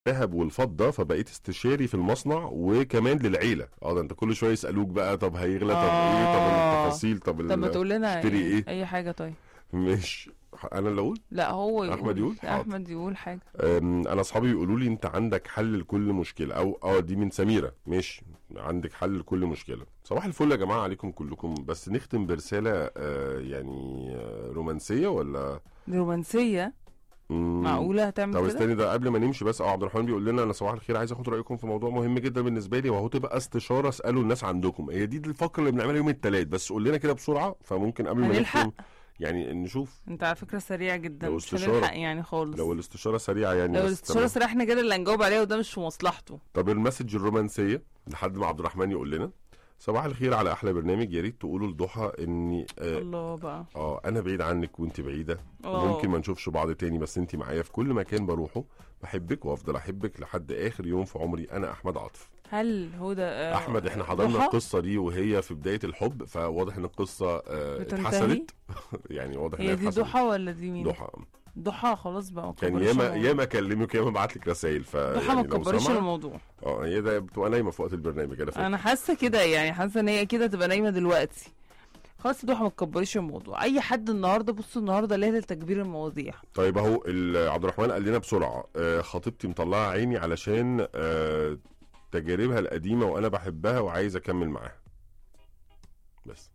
الذهب والفضه فبقيت استشاري في المصنع وكمان للعيله. ده انت كل شويه يسالوك بقى طب هيغلى، طب ايه، طب التفاصيل، طب ما تقول لنا تشتري ايه. اي حاجه طيب. مش انا اللي اقول؟ لا هو يقول. احمد يقول. احمد يقول حاجه. انا اصحابي بيقولوا لي انت عندك حل لكل مشكله، او دي من سميره. ماشي، عندك حل لكل مشكله. صباح الفل يا جماعه عليكم كلكم. بس نختم برساله يعني رومانسيه ولا رومانسيه؟ معقوله هتعمل طب كده؟ استني، ده قبل ما نمشي بس. عبد الرحمن بيقول لنا انا صباح الخير، عايز اخد رايكم في موضوع مهم جدا بالنسبه لي، وهو تبقى استشاره اسالوا الناس عندكم. هي دي الفقره اللي بنعملها يوم الثلاث، بس قول لنا كده بسرعه فممكن قبل ما نختم يعني نشوف. انت على فكره سريع جدا، لو مش هنلحق يعني خالص. لو الاستشاره سريعه يعني، لو الاستشاره سريعه احنا كده اللي هنجاوب عليها، وده مش في مصلحته. طب المسج الرومانسيه لحد ما عبد الرحمن يقول لنا صباح الخير على احلى برنامج. يا ريت تقولوا لضحى اني الله بقى انا بعيد عنك وانت بعيده، ممكن ما نشوفش بعض تاني، بس انت معايا في كل مكان بروحه. بحبك وافضل احبك لحد اخر يوم في عمري. انا احمد عاطف. هل هو ده احمد احنا حضرنا القصه دي وهي في بدايه الحب، فواضح ان القصه اتحسنت. يعني واضح ان هي دي ضحى ولا دي مين؟ ضحى خلاص بقى. كان ياما اكلمك ياما ابعت لك رسائل. ضحى ما تكبريش الموضوع. هي ده بتبقى نايمه في وقت البرنامج. انا حاسه كده، يعني حاسه ان هي كده تبقى نايمه دلوقتي. خلاص ضحى ما تكبريش الموضوع. اي حد النهارده، بصوا النهارده ليله تكبير المواضيع. طيب اهو عبد الرحمن قال لنا بسرعه خطيبتي مطلعه عيني علشان تجاربها القديمه وانا بحبها وعايز اكمل معاها. بس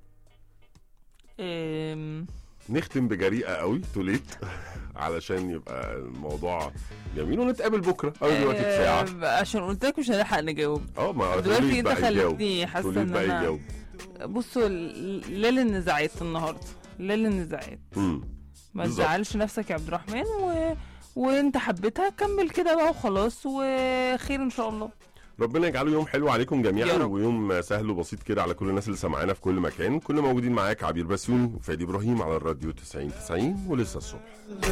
نختم بجريئه قوي توليت علشان يبقى الموضوع جميل، ونتقابل بكره او دلوقتي بساعه، عشان قلت لك مش هنلحق نجاوب. ما دلوقتي انت خلتني حاسه ان انا يجاوب. بصوا ليل النزاعات النهارده، ليل النزاعات. ما تزعلش نفسك يا عبد الرحمن، وانت حبيتها كمل كده بقى وخلاص، وخير ان شاء الله. ربنا يجعله يوم حلو عليكم جميعا، ويوم سهل وبسيط كده على كل الناس اللي سمعانا في كل مكان. كنا موجودين معاك عبير بسيوني وفادي ابراهيم على الراديو 90 ولسه الصبح.